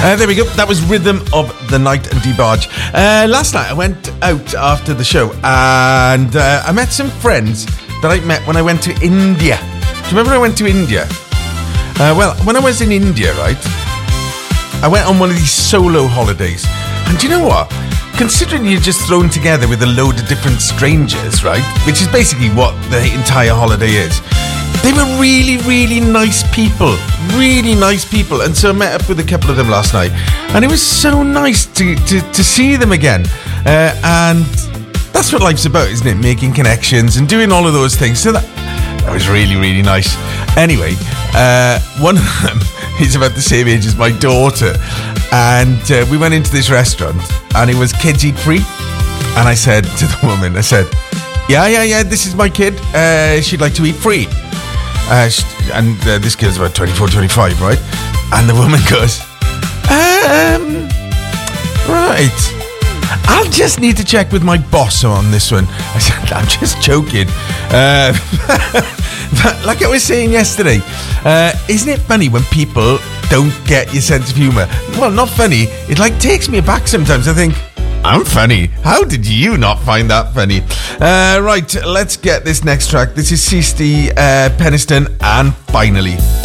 There we go. That was Rhythm of the Night and DeBarge. Last night I went out after the show and I met some friends that I met when I went to India. Do you remember when I went to India? Well, when I was in India, right, I went on one of these solo holidays. And do you know what? Considering you're just thrown together with a load of different strangers, right, which is basically what the entire holiday is, they were really, really nice people. Really nice people. And so I met up with a couple of them last night. And it was so nice to see them again. And that's what life's about, isn't it? Making connections and doing all of those things. So that was really, really nice. Anyway, one of them is about the same age as my daughter. And we went into this restaurant and it was kids eat free. And I said to the woman, I said, yeah, this is my kid. She'd like to eat free. This kid's about 24, 25, right? And the woman goes, right. I'll just need to check with my boss on this one. I said, I'm just joking. Like I was saying yesterday, isn't it funny when people don't get your sense of humour? Well, not funny. It takes me aback sometimes. I think, I'm funny. How did you not find that funny? Right, let's get this next track. This is Seasty Peniston and Finally.